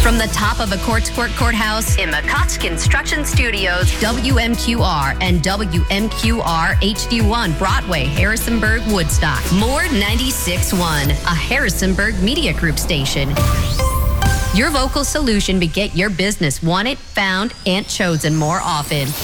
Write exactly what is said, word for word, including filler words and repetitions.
From the top of a Courts Court Courthouse in McCott's Construction Studios, W M Q R and W M Q R H D one Broadway, Harrisonburg, Woodstock. More ninety-six point one, a Harrisonburg Media Group station. Your vocal solution to get your business wanted, found, and chosen more often.